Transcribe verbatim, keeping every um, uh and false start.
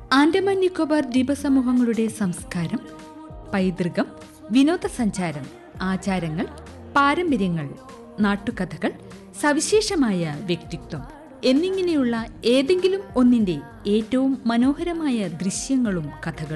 ആൻഡമാൻ നിക്കോബാർ ദ്വീപസമൂഹങ്ങളുടെ സംസ്കാരം, പൈതൃകം, വിനോദസഞ്ചാരം, ആചാരങ്ങൾ, പാരമ്പര്യങ്ങൾ, നാട്ടുകഥകൾ, സവിശേഷമായ വ്യക്തിത്വം എന്നിങ്ങനെയുള്ള ഏതെങ്കിലും ഒന്നിന്റെ ഏറ്റവും മനോഹരമായ ദൃശ്യങ്ങളും കഥകളും